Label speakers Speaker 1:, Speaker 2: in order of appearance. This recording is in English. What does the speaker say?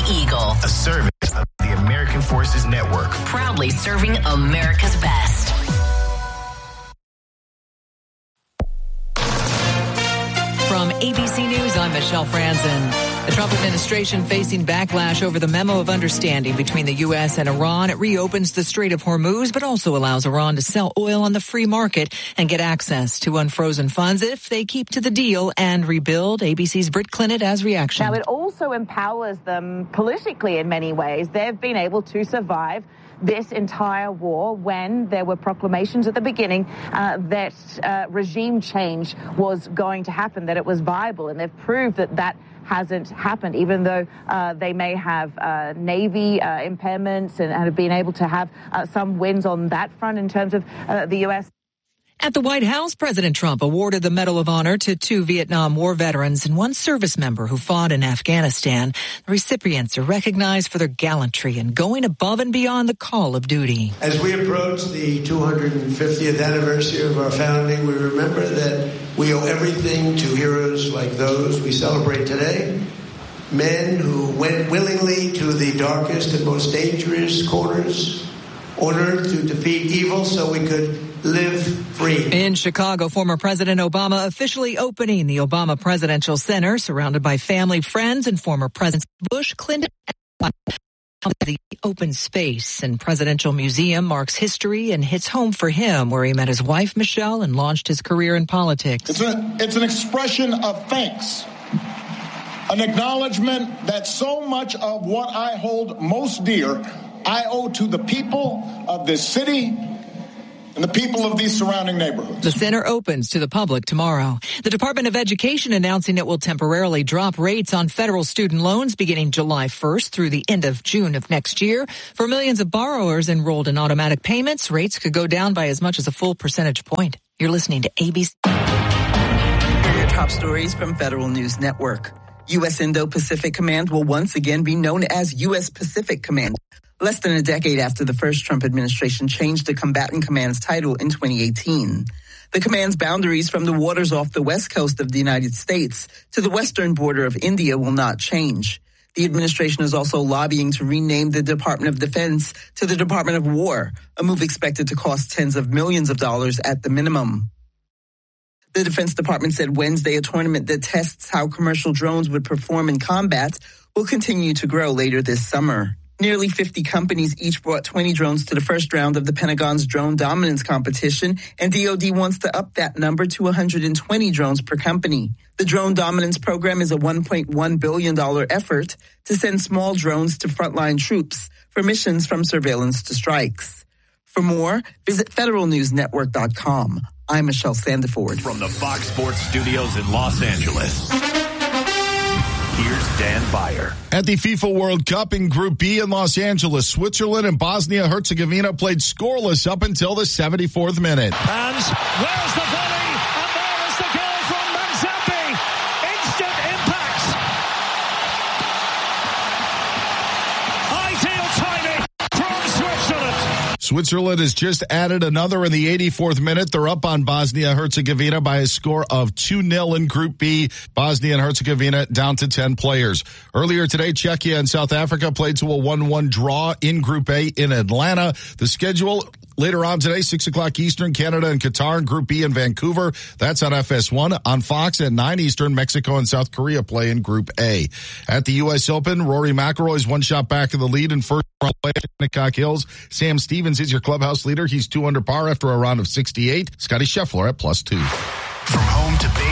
Speaker 1: Eagle.
Speaker 2: A service of the American Forces Network.
Speaker 1: Proudly serving America's best.
Speaker 3: From ABC News, I'm Michelle Franzen. The Trump administration facing backlash over the memo of understanding between the U.S. and Iran. It reopens the Strait of Hormuz, but also allows Iran to sell oil on the free market and get access to unfrozen funds if they keep to the deal and rebuild. ABC's Britt Clinton has reaction.
Speaker 4: Now, it also empowers them politically in many ways. They've been able to survive this entire war when there were proclamations at the beginning that regime change was going to happen, that it was viable, and they've proved that that hasn't happened, even though they may have Navy impairments and have been able to have some wins on that front in terms of the U.S.
Speaker 3: At the White House, President Trump awarded the Medal of Honor to 2 Vietnam War veterans and 1 service member who fought in Afghanistan. The recipients are recognized for their gallantry and going above and beyond the call of duty.
Speaker 5: As we approach the 250th anniversary of our founding, we remember that we owe everything to heroes like those we celebrate today. Men who went willingly to the darkest and most dangerous corners on earth to defeat evil so we could live free.
Speaker 3: In Chicago, former President Obama officially opening the Obama Presidential Center, surrounded by family, friends, and former Presidents Bush, Clinton, and the open space and presidential museum marks history and hits home for him, where he met his wife, Michelle, and launched his career in politics.
Speaker 6: It's an expression of thanks, an acknowledgement that so much of what I hold most dear I owe to the people of this city and the people of these surrounding neighborhoods.
Speaker 3: The center opens to the public tomorrow. The Department of Education announcing it will temporarily drop rates on federal student loans beginning July 1st through the end of June of next year. For millions of borrowers enrolled in automatic payments, rates could go down by as much as a full percentage point. You're listening to ABC.
Speaker 7: Here are your top stories from Federal News Network. U.S. Indo-Pacific Command will once again be known as U.S. Pacific Command. Less than a decade after the first Trump administration changed the Combatant Command's title in 2018. The command's boundaries from the waters off the west coast of the United States to the western border of India will not change. The administration is also lobbying to rename the Department of Defense to the Department of War, a move expected to cost tens of millions of dollars at the minimum. The Defense Department said Wednesday a tournament that tests how commercial drones would perform in combat will continue to grow later this summer. Nearly 50 companies each brought 20 drones to the first round of the Pentagon's drone dominance competition, and DoD wants to up that number to 120 drones per company. The drone dominance program is a $1.1 billion effort to send small drones to frontline troops for missions from surveillance to strikes. For more, visit federalnewsnetwork.com. I'm Michelle Sandiford.
Speaker 8: From the Fox Sports Studios in Los Angeles, here's Dan Beyer.
Speaker 9: At the FIFA World Cup in Group B in Los Angeles, Switzerland and Bosnia-Herzegovina played scoreless up until the 74th minute.
Speaker 10: And where's the volley? And there is the goal from Manzambi. Instant impact. Ideal timing from Switzerland.
Speaker 9: Switzerland has just added another in the 84th minute. They're up on Bosnia-Herzegovina by a score of 2-0 in Group B. Bosnia and Herzegovina down to 10 players. Earlier today, Czechia and South Africa played to a 1-1 draw in Group A in Atlanta. The schedule later on today, 6 o'clock Eastern, Canada and Qatar in Group B in Vancouver. That's on FS1. On Fox at 9 Eastern, Mexico and South Korea play in Group A. At the U.S. Open, Rory McIlroy's one shot back in the lead in first round play at Shinnecock Hills. Sam Stevens is your clubhouse leader. He's 2 under par after a round of 68. Scotty Scheffler at +2.
Speaker 2: From home to big